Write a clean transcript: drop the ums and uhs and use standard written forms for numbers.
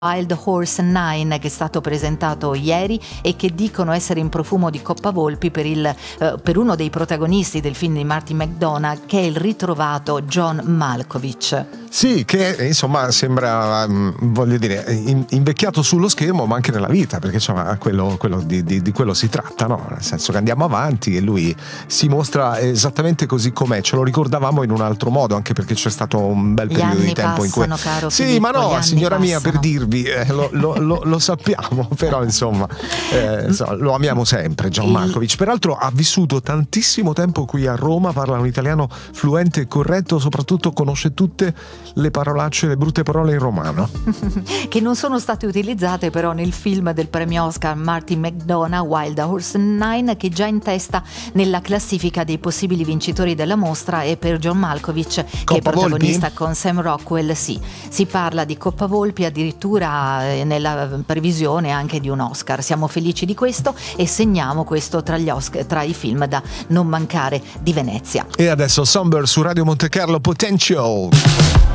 Wild Horse 9, che è stato presentato ieri e che dicono essere in profumo di coppavolpi per uno dei protagonisti del film di Martin McDonagh, che è il ritrovato John Malkovich. Sì, che insomma sembra, voglio dire, invecchiato sullo schermo ma anche nella vita, perché insomma di quello si tratta, no? Nel senso che andiamo avanti e lui si mostra esattamente così com'è. Ce lo ricordavamo in un altro modo, anche perché c'è stato un bel periodo di tempo in cui... Caro sì, Filippo, ma no, signora mia, per dirvi, lo sappiamo, però insomma lo amiamo sempre, John Malkovich. Peraltro ha vissuto tantissimo tempo qui a Roma, parla un italiano fluente e corretto, soprattutto conosce tutte le parolacce, le brutte parole in romano che non sono state utilizzate però nel film del premio Oscar Martin McDonagh, Wild Horse 9, che già in testa nella classifica dei possibili vincitori della mostra, e per John Malkovich, che è protagonista con Sam Rockwell. Sì, si parla di coppavolpi addirittura nella previsione anche di un Oscar. Siamo felici di questo e segniamo questo tra i film da non mancare di Venezia. E adesso Somber su Radio Monte Carlo Potential.